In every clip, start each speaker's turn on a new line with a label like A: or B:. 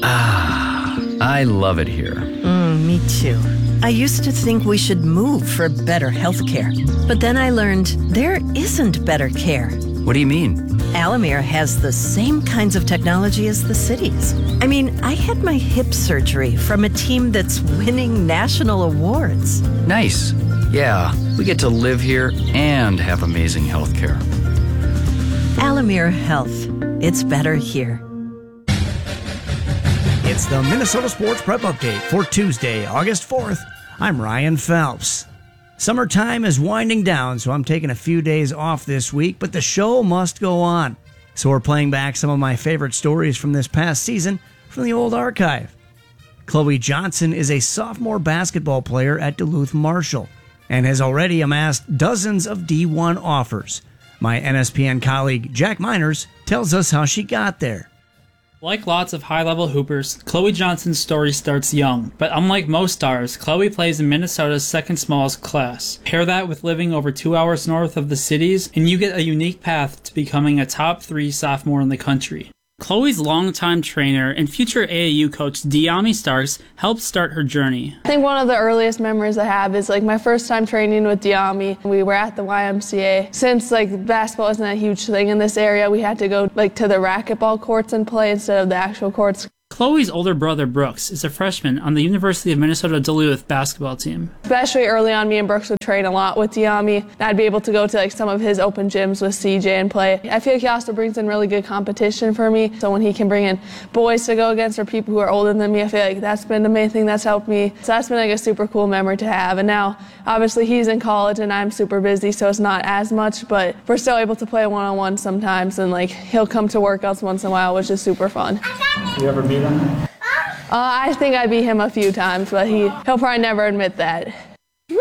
A: I love it here.
B: Me too. I used to think we should move for better health care, but then I learned there isn't better care.
A: What do you mean?
B: Alamere has the same kinds of technology as the cities. I mean, I had my hip surgery from a team that's winning national awards.
A: Nice. Yeah, we get to live here and have amazing health care.
B: Alamere Health. It's better here.
C: It's the Minnesota Sports Prep Update for Tuesday, August 4th. I'm Ryan Phelps. Summertime is winding down, so I'm taking a few days off this week, but the show must go on. So we're playing back some of my favorite stories from this past season from the old archive. Chloe Johnson is a sophomore basketball player at Duluth Marshall and has already amassed dozens of D1 offers. My NSPN colleague Jack Miners tells us how she got there.
D: Like lots of high-level hoopers, Chloe Johnson's story starts young, but unlike most stars, Chloe plays in Minnesota's second smallest class. Pair that with living over 2 hours north of the cities, and you get a unique path to becoming a top 3 sophomore in the country. Chloe's longtime trainer and future AAU coach Deami Starks helped start her journey.
E: I think one of the earliest memories I have is my first time training with Deami. We were at the YMCA. Since basketball isn't a huge thing in this area, we had to go to the racquetball courts and play instead of the actual courts.
D: Chloe's older brother, Brooks, is a freshman on the University of Minnesota Duluth basketball team.
E: Especially early on, me and Brooks would train a lot with Deami. I'd be able to go to some of his open gyms with CJ and play. I feel like he also brings in really good competition for me. So when he can bring in boys to go against or people who are older than me, I feel like that's been the main thing that's helped me. So that's been a super cool memory to have. And now, obviously, he's in college and I'm super busy, so it's not as much, but we're still able to play one-on-one sometimes, and he'll come to workouts once in a while, which is super fun.
D: You ever beat him?
E: I think I beat him a few times, but he'll probably never admit that. Woo!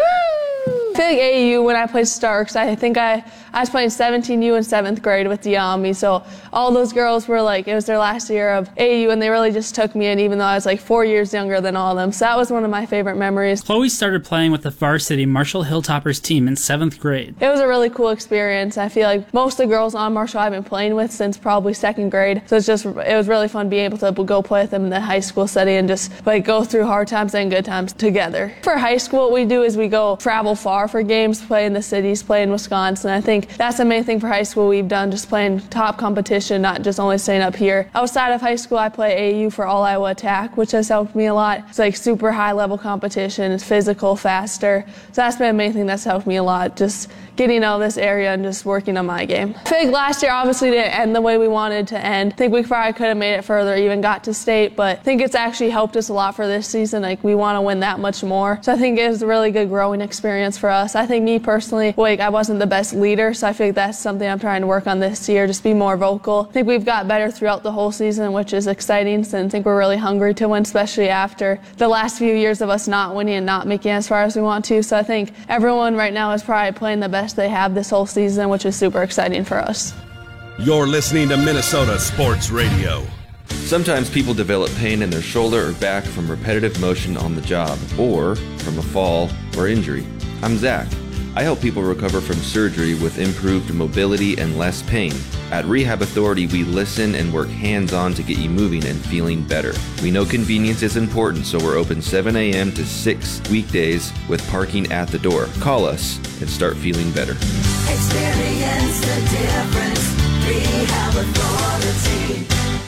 E: I feel like AAU, when I played Starks, I think I was playing 17U in 7th grade with Deami, so all those girls were it was their last year of AAU, and they really just took me in, even though I was 4 years younger than all of them, so that was one of my favorite memories.
D: Chloe started playing with the varsity Marshall Hilltoppers team in 7th grade.
E: It was a really cool experience. I feel like most of the girls on Marshall I've been playing with since probably 2nd grade, so it was really fun being able to go play with them in the high school setting and just go through hard times and good times together. For high school, what we do is we go travel far for games, play in the cities, play in Wisconsin. I think that's the main thing for high school we've done, just playing top competition, not just only staying up here. Outside of high school, I play AAU for All Iowa Attack, which has helped me a lot. It's super high level competition, it's physical, faster. So that's been the main thing that's helped me a lot, just getting out of this area and just working on my game. I think last year obviously didn't end the way we wanted to end. I think we probably could have made it further, even got to state, but I think it's actually helped us a lot for this season. We want to win that much more. So I think it was a really good growing experience for us. I think me personally, I wasn't the best leader, so I feel like that's something I'm trying to work on this year, just be more vocal. I think we've got better throughout the whole season, which is exciting, since I think we're really hungry to win, especially after the last few years of us not winning and not making it as far as we want to. So I think everyone right now is probably playing the best they have this whole season, which is super exciting for us.
F: You're listening to Minnesota Sports Radio.
G: Sometimes people develop pain in their shoulder or back from repetitive motion on the job, or from a fall or injury. I'm Zach. I help people recover from surgery with improved mobility and less pain. At Rehab Authority, we listen and work hands-on to get you moving and feeling better. We know convenience is important, so we're open 7 a.m. to 6 weekdays with parking at the door. Call us and start feeling better.
H: Experience the difference. Rehab Authority.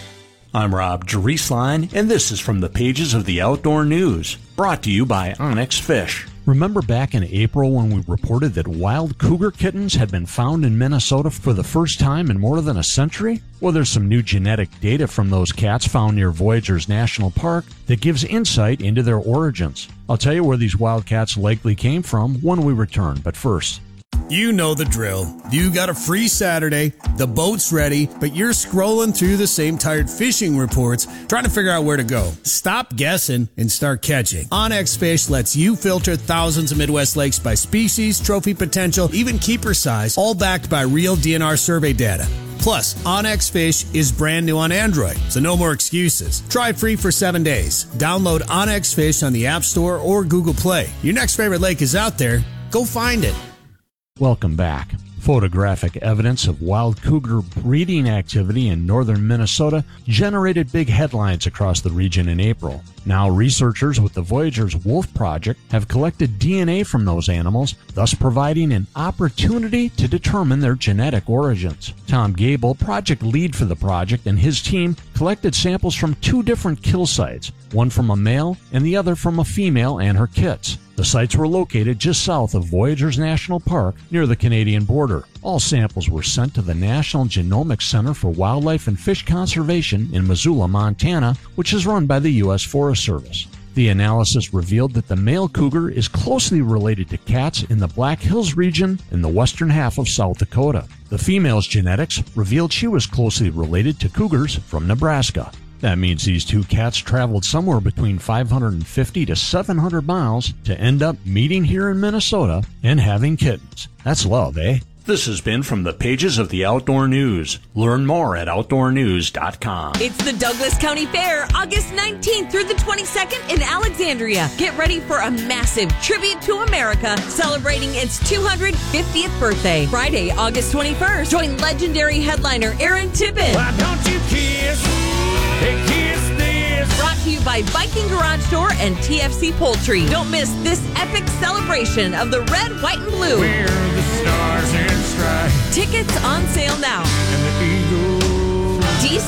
I: I'm Rob Drieslein, and this is from the pages of the Outdoor News, brought to you by Onyx Fish. Remember back in April when we reported that wild cougar kittens had been found in Minnesota for the first time in more than a century? Well, there's some new genetic data from those cats found near Voyageurs National Park that gives insight into their origins. I'll tell you where these wild cats likely came from when we return, but first...
J: You know the drill. You got a free Saturday, the boat's ready, but you're scrolling through the same tired fishing reports trying to figure out where to go. Stop guessing and start catching. OnX Fish lets you filter thousands of Midwest lakes by species, trophy potential, even keeper size, all backed by real DNR survey data. Plus, OnX Fish is brand new on Android, so no more excuses. Try it free for 7 days. Download OnX Fish on the App Store or Google Play. Your next favorite lake is out there. Go find it.
I: Welcome back. Photographic evidence of wild cougar breeding activity in northern Minnesota generated big headlines across the region in April. Now researchers with the Voyageurs Wolf Project have collected DNA from those animals, thus providing an opportunity to determine their genetic origins. Tom Gable, project lead for the project, and his team collected samples from 2 different kill sites, one from a male and the other from a female and her kits. The sites were located just south of Voyageurs National Park near the Canadian border. All samples were sent to the National Genomics Center for Wildlife and Fish Conservation in Missoula, Montana, which is run by the U.S. Forest Service. The analysis revealed that the male cougar is closely related to cats in the Black Hills region in the western half of South Dakota. The female's genetics revealed she was closely related to cougars from Nebraska. That means these 2 cats traveled somewhere between 550 to 700 miles to end up meeting here in Minnesota and having kittens. That's love, eh? This has been from the pages of the Outdoor News. Learn more at OutdoorNews.com.
K: It's the Douglas County Fair, August 19th through the 22nd in Alexandria. Get ready for a massive tribute to America, celebrating its 250th birthday. Friday, August 21st, join legendary headliner Aaron Tippin.
L: Why don't you kiss? Hey, kiss this.
K: Brought to you by Viking Garage Door and TFC Poultry. Don't miss this epic celebration of the red, white, and blue.
L: Where the stars and stripes.
K: Tickets on sale now.
L: And the eagle.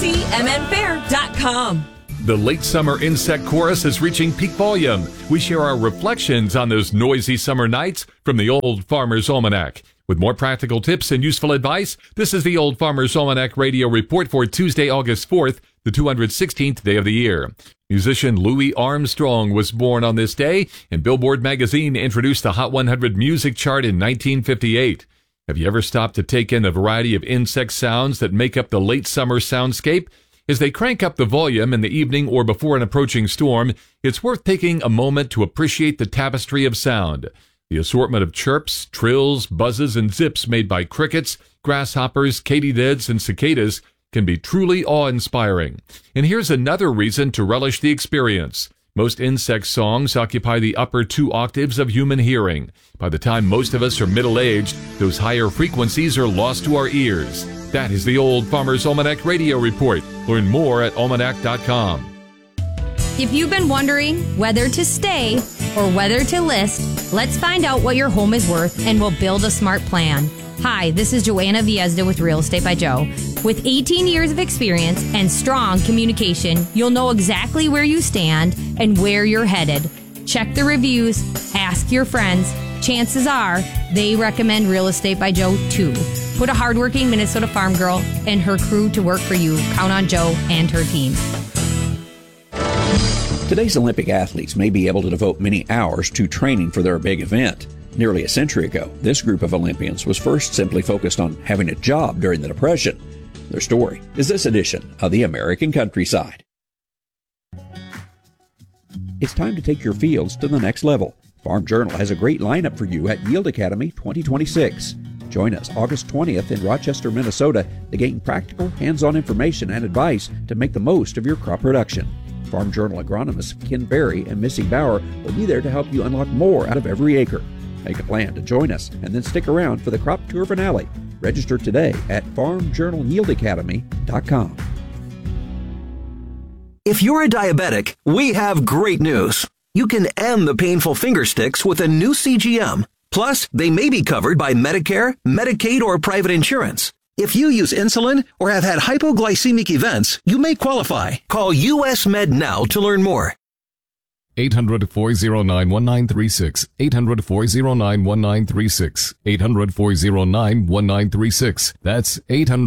K: DCMNFair.com.
M: The late summer insect chorus is reaching peak volume. We share our reflections on those noisy summer nights from the Old Farmer's Almanac. With more practical tips and useful advice, this is the Old Farmer's Almanac Radio Report for Tuesday, August 4th, the 216th day of the year. Musician Louis Armstrong was born on this day, and Billboard magazine introduced the Hot 100 music chart in 1958. Have you ever stopped to take in the variety of insect sounds that make up the late summer soundscape? As they crank up the volume in the evening or before an approaching storm, it's worth taking a moment to appreciate the tapestry of sound. The assortment of chirps, trills, buzzes, and zips made by crickets, grasshoppers, katydids, and cicadas can be truly awe-inspiring. And here's another reason to relish the experience. Most insect songs occupy the upper 2 octaves of human hearing. By the time most of us are middle-aged, those higher frequencies are lost to our ears. That is the Old Farmer's Almanac Radio Report. Learn more at almanac.com.
N: If you've been wondering whether to stay or whether to list, let's find out what your home is worth and we'll build a smart plan. Hi, this is Joanna Viezda with Real Estate by Joe. With 18 years of experience and strong communication, you'll know exactly where you stand and where you're headed. Check the reviews, ask your friends. Chances are they recommend Real Estate by Joe too. Put a hardworking Minnesota farm girl and her crew to work for you. Count on Joe and her team.
O: Today's Olympic athletes may be able to devote many hours to training for their big event. Nearly a century ago, this group of Olympians was first simply focused on having a job during the Depression. Their story is this edition of the American Countryside. It's time to take your fields to the next level. Farm Journal has a great lineup for you at Yield Academy 2026. Join us August 20th in Rochester, Minnesota to gain practical, hands-on information and advice to make the most of your crop production. Farm Journal agronomists Ken Berry and Missy Bauer will be there to help you unlock more out of every acre. Make a plan to join us and then stick around for the crop tour finale. Register today at farmjournalyieldacademy.com.
P: If you're a diabetic, we have great news. You can end the painful finger sticks with a new CGM. Plus, they may be covered by Medicare, Medicaid, or private insurance. If you use insulin or have had hypoglycemic events, you may qualify. Call US Med now to learn more.
Q: 800-409-1936. 800-409-1936. 800-409-1936. That's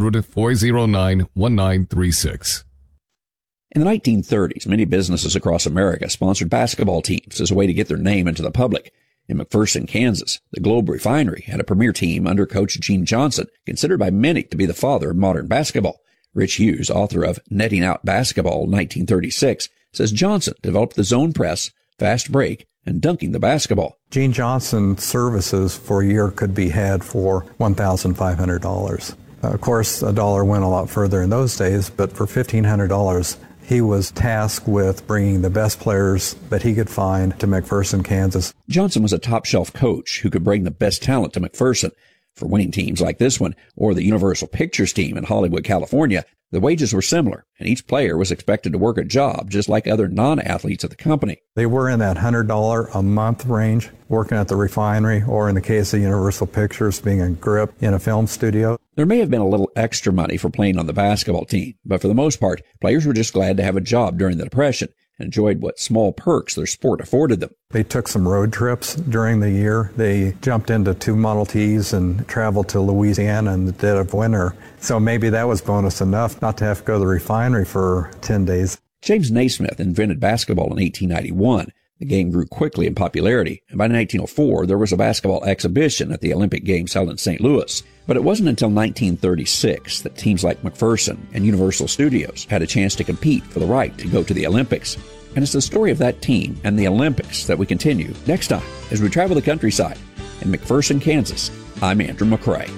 Q: 800-409-1936.
O: In the 1930s, many businesses across America sponsored basketball teams as a way to get their name into the public. In McPherson, Kansas, the Globe Refinery had a premier team under Coach Gene Johnson, considered by many to be the father of modern basketball. Rich Hughes, author of Netting Out Basketball 1936, says Johnson developed the zone press, fast break, and dunking the basketball.
R: Gene Johnson's services for a year could be had for $1,500. Of course, a dollar went a lot further in those days, but for $1,500, he was tasked with bringing the best players that he could find to McPherson, Kansas.
O: Johnson was a top-shelf coach who could bring the best talent to McPherson. For winning teams like this one, or the Universal Pictures team in Hollywood, California, the wages were similar, and each player was expected to work a job just like other non-athletes at the company.
R: They were in that $100 a month range, working at the refinery, or in the case of Universal Pictures, being a grip in a film studio.
O: There may have been a little extra money for playing on the basketball team, but for the most part, players were just glad to have a job during the Depression and enjoyed what small perks their sport afforded them.
R: They took some road trips during the year. They jumped into 2 Model Ts and traveled to Louisiana in the dead of winter. So maybe that was bonus enough not to have to go to the refinery for 10 days.
O: James Naismith invented basketball in 1891. The game grew quickly in popularity, and by 1904 there was a basketball exhibition at the Olympic Games held in St. Louis. But it wasn't until 1936 that teams like McPherson and Universal Studios had a chance to compete for the right to go to the Olympics. And it's the story of that team and the Olympics that we continue next time as we travel the countryside. In McPherson, Kansas, I'm Andrew McCrae.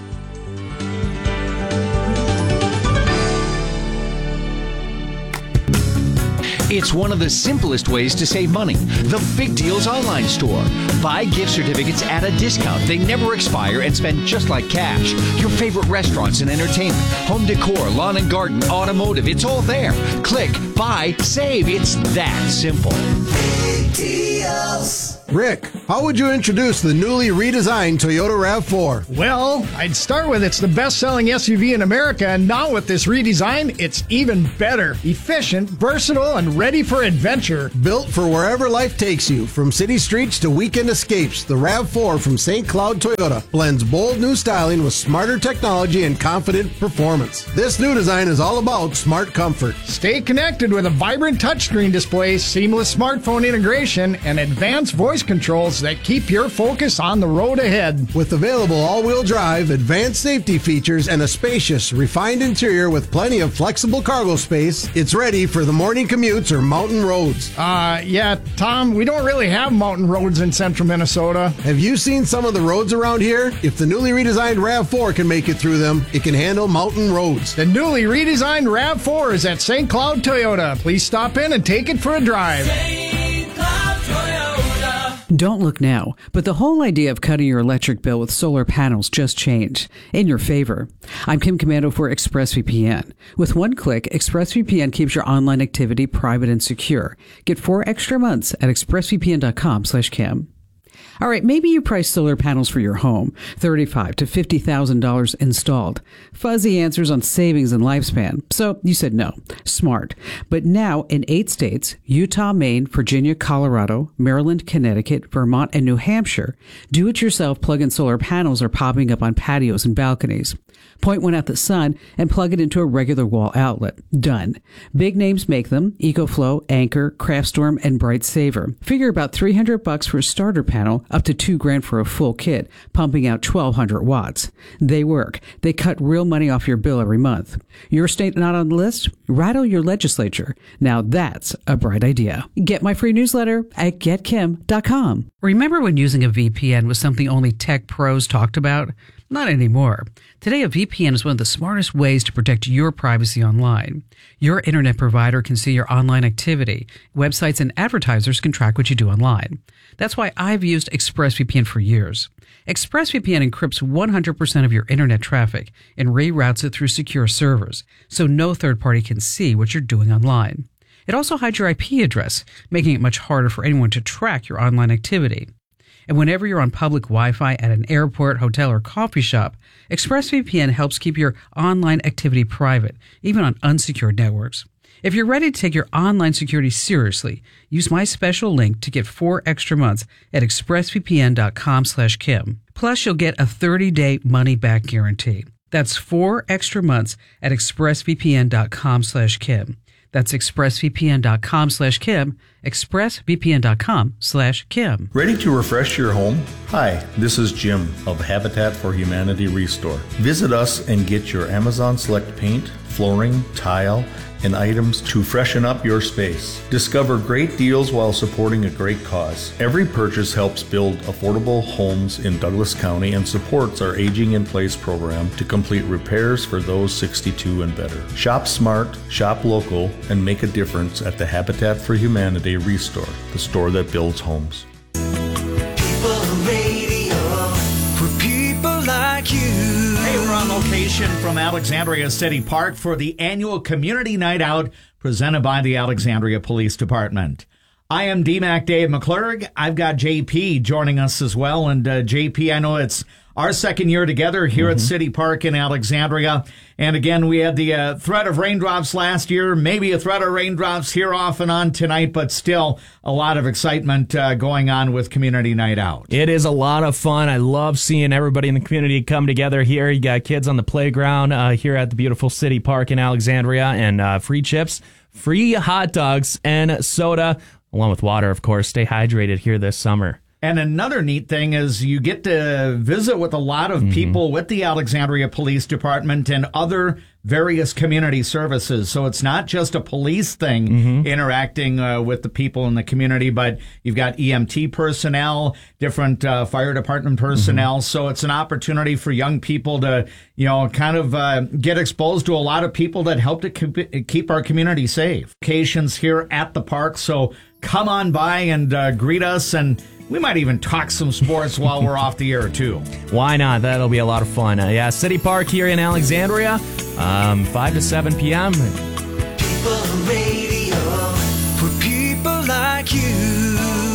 S: It's one of the simplest ways to save money. The Big Deals Online Store. Buy gift certificates at a discount. They never expire and spend just like cash. Your favorite restaurants and entertainment, home decor, lawn and garden, automotive, it's all there. Click, buy, save. It's that simple.
H: Big Deals.
T: Rick, how would you introduce the newly redesigned Toyota RAV4?
U: Well, I'd start with it's the best-selling SUV in America, and now with this redesign, it's even better. Efficient, versatile, and ready for adventure.
T: Built for wherever life takes you, from city streets to weekend escapes, the RAV4 from St. Cloud Toyota blends bold new styling with smarter technology and confident performance. This new design is all about smart comfort.
U: Stay connected with a vibrant touchscreen display, seamless smartphone integration, and advanced voice controls that keep your focus on the road ahead.
T: With available all-wheel drive, advanced safety features, and a spacious, refined interior with plenty of flexible cargo space, it's ready for the morning commutes or mountain roads.
U: Yeah, Tom, we don't really have mountain roads in central Minnesota.
T: Have you seen some of the roads around here? If the newly redesigned RAV4 can make it through them, it can handle mountain roads.
U: The newly redesigned RAV4 is at St. Cloud Toyota. Please stop in and take it for a drive.
V: Don't look now, but the whole idea of cutting your electric bill with solar panels just changed. In your favor. I'm Kim Commando for ExpressVPN. With one click, ExpressVPN keeps your online activity private and secure. Get 4 extra months at expressvpn.com/Kim. All right, maybe you price solar panels for your home, $35,000 to $50,000 installed. Fuzzy answers on savings and lifespan. So you said no. Smart. But now in 8 states, Utah, Maine, Virginia, Colorado, Maryland, Connecticut, Vermont, and New Hampshire, do-it-yourself plug-in solar panels are popping up on patios and balconies. Point one at the sun and plug it into a regular wall outlet. Done. Big names make them: EcoFlow, Anchor, Craftstorm, and Bright Saver. Figure about $300 for a starter panel, up to $2,000 for a full kit, pumping out 1,200 watts. They work. They cut real money off your bill every month. Your state not on the list? Rattle your legislature. Now that's a bright idea. Get my free newsletter at getkim.com. Remember when using a VPN was something only tech pros talked about? Not anymore. Today, a VPN is one of the smartest ways to protect your privacy online. Your internet provider can see your online activity. Websites and advertisers can track what you do online. That's why I've used ExpressVPN for years. ExpressVPN encrypts 100% of your internet traffic and reroutes it through secure servers, so no third party can see what you're doing online. It also hides your IP address, making it much harder for anyone to track your online activity. And whenever you're on public Wi-Fi at an airport, hotel, or coffee shop, ExpressVPN helps keep your online activity private, even on unsecured networks. If you're ready to take your online security seriously, use my special link to get 4 extra months at expressvpn.com/Kim. Plus, you'll get a 30-day money-back guarantee. That's 4 extra months at expressvpn.com/Kim. That's expressvpn.com/Kim, expressvpn.com/Kim.
W: Ready to refresh your home? Hi, this is Jim of Habitat for Humanity Restore. Visit us and get your Amazon Select paint, flooring, tile, and items to freshen up your space. Discover great deals while supporting a great cause. Every purchase helps build affordable homes in Douglas County and supports our Aging in Place program to complete repairs for those 62 and better. Shop smart, shop local, and make a difference at the Habitat for Humanity Restore, the store that builds homes.
H: People Radio for people like you.
A: celebration from Alexandria City Park for the annual Community Night Out presented by the Alexandria Police Department. I am DMAC Dave McClurg. I've got JP joining us as well. And JP, I know it's our second year together here at City Park in Alexandria. And again, we had the threat of raindrops last year, maybe a threat of raindrops here off and on tonight, but still a lot of excitement going on with Community Night Out.
B: It is a lot of fun. I love seeing everybody in the community come together here. You got kids on the playground here at the beautiful City Park in Alexandria, and free chips, free hot dogs, and soda, along with water, of course. Stay hydrated here this summer.
A: And another neat thing is you get to visit with a lot of people with the Alexandria Police Department and other various community services. So it's not just a police thing interacting with the people in the community, but you've got EMT personnel, different fire department personnel. So it's an opportunity for young people to, kind of get exposed to a lot of people that help to keep our community safe. Locations here at the park. So come on by and greet us, and we might even talk some sports while we're off the air, too.
B: Why not? That'll be a lot of fun. City Park here in Alexandria, 5 to 7 p.m.
H: People Radio for people like you.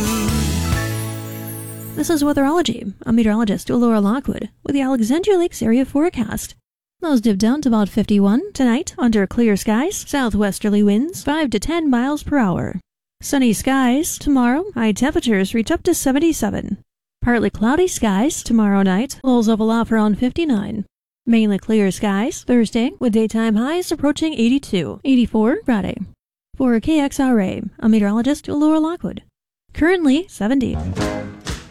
C: This is Weatherology. I'm meteorologist Laura Lockwood with the Alexandria Lakes area forecast. Those dip down to about 51 tonight under clear skies, southwesterly winds 5 to 10 miles per hour. Sunny skies tomorrow, high temperatures reach up to 77. Partly cloudy skies tomorrow night, lows level off around 59. Mainly clear skies Thursday with daytime highs approaching 82, 84 Friday. For KXRA, I'm meteorologist Laura Lockwood. Currently 70.